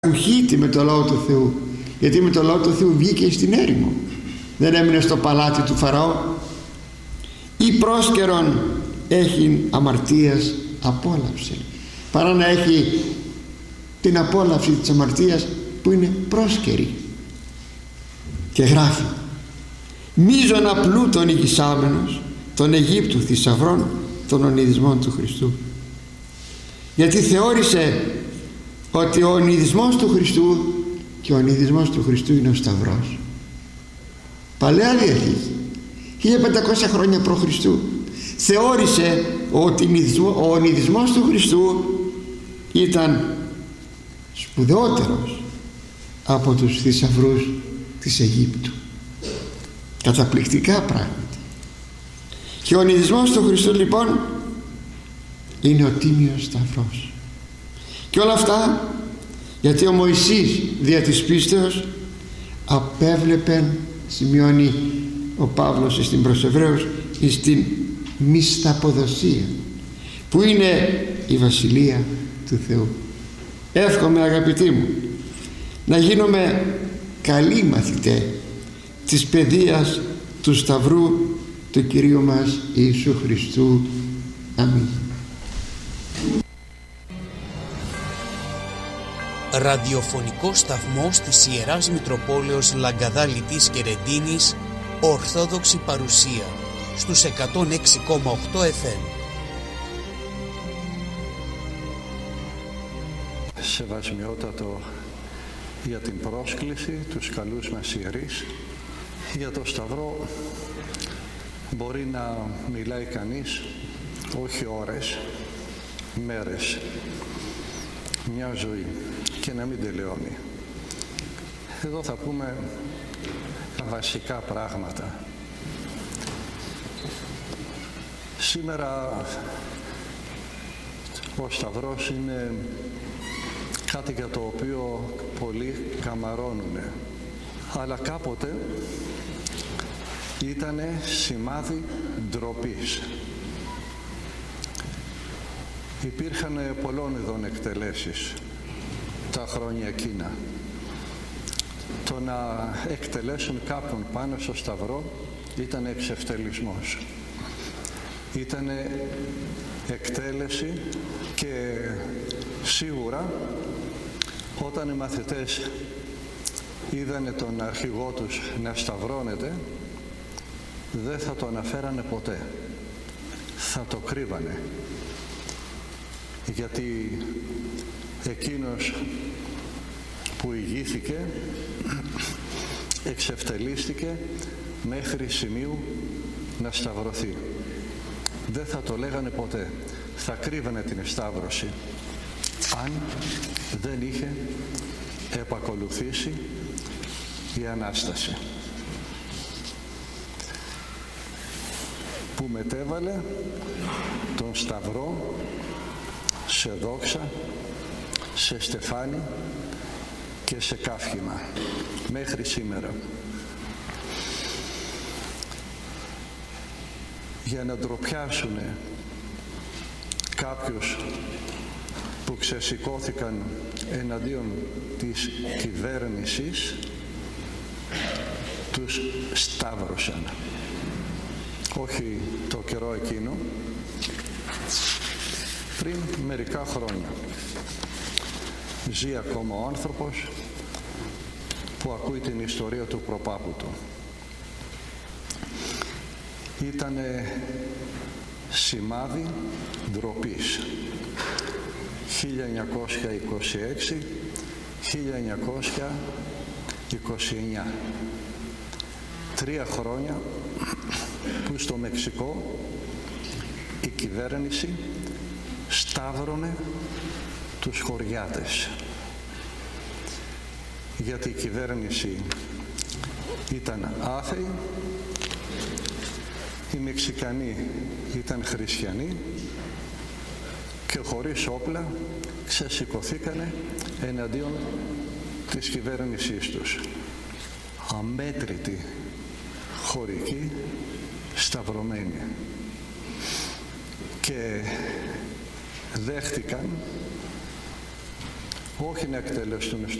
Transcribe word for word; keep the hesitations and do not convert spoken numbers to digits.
κουχίτη με το Λόγο του Θεού, γιατί με το Λόγο του Θεού βγήκε στην έρημο, δεν έμεινε στο παλάτι του Φαραώ. Ή πρόσκαιρον έχει αμαρτίας απόλαυση, παρά να έχει την απόλαυση της αμαρτίας που είναι πρόσκαιρη. Και γράφει: μείζωνα πλούτον ηγισάμενος των Αιγύπτου θησαυρών των ονειδισμών του Χριστού. Γιατί θεώρησε ότι ο ονειδισμός του Χριστού και ο ονειδισμός του Χριστού είναι ο Σταυρός. Παλαιά Διαθήκη, χίλια πεντακόσια χρόνια π.Χ. θεώρησε ότι ο ονειδισμός του Χριστού ήταν σπουδαιότερος από τους θησαυρούς της Αιγύπτου. Καταπληκτικά πράγματα. Και ο ονειδισμός του Χριστού λοιπόν είναι ο τίμιος Σταυρός. Και όλα αυτά γιατί ο Μωυσής δια της πίστεως απέβλεπεν, σημειώνει ο Παύλος στην προς Εβραίους, στην μισθαποδοσία που είναι η Βασιλεία του Θεού. Εύχομαι, αγαπητοί μου, να γίνουμε καλοί μαθητές της παιδείας του Σταυρού του Κυρίου μας Ιησού Χριστού. Αμήν. Ραδιοφωνικό σταθμός της Ιεράς Μητροπόλεως Λαγκαδά Λιτής και Ρεντίνης, Ορθόδοξη παρουσία στους εκατόν έξι κόμμα οκτώ εφ εμ. Σεβασμιότατο για την πρόσκληση, τους καλούς μας ιερείς. Για το Σταυρό μπορεί να μιλάει κανείς όχι ώρες, μέρες, μια ζωή και να μην τελειώνει. Εδώ θα πούμε τα βασικά πράγματα. Σήμερα ο Σταυρός είναι κάτι για το οποίο πολλοί καμαρώνουν, αλλά κάποτε ήτανε σημάδι ντροπής. Υπήρχαν πολλών ειδών εκτελέσεις τα χρόνια εκείνα. Το να εκτελέσουν κάποιον πάνω στο Σταυρό ήταν εξευτελισμός. Ήτανε εκτέλεση και σίγουρα όταν οι μαθητές είδανε τον αρχηγό τους να σταυρώνεται, δεν θα το αναφέρανε ποτέ. Θα το κρύβανε. Γιατί εκείνος που ηγήθηκε εξευτελίστηκε μέχρι σημείου να σταυρωθεί. Δεν θα το λέγανε ποτέ. Θα κρύβανε την σταύρωση αν δεν είχε επακολουθήσει η Ανάσταση που μετέβαλε τον Σταυρό σε δόξα, σε στεφάνι και σε καύχημα μέχρι σήμερα. Για να ντροπιάσουν κάποιους που ξεσηκώθηκαν εναντίον της κυβέρνησης, τους σταύρωσαν. Όχι το καιρό εκείνο, πριν μερικά χρόνια. Ζει ακόμα ο άνθρωπος που ακούει την ιστορία του προπάπου του. Ήτανε σημάδι ντροπής. χίλια εννιακόσια είκοσι έξι με χίλια εννιακόσια είκοσι εννιά. Τρία χρόνια που στο Μεξικό η κυβέρνηση σταύρωνε τους χωριάτες. Γιατί η κυβέρνηση ήταν άθεη, οι Μεξικανοί ήταν χριστιανοί και χωρίς όπλα ξεσηκωθήκανε εναντίον της κυβέρνησής τους. Αμέτρητοι χωρικοί σταυρωμένοι. Και δέχτηκαν όχι να εκτελεστούν